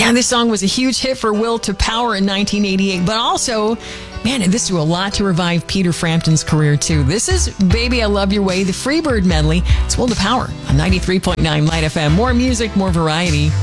Man, this song was a huge hit for Will to Power in 1988, but also, man, this do a lot to revive Peter Frampton's career, too. This is Baby I Love Your Way, the Freebird medley. It's Will to Power on 93.9 Light FM. More music, more variety.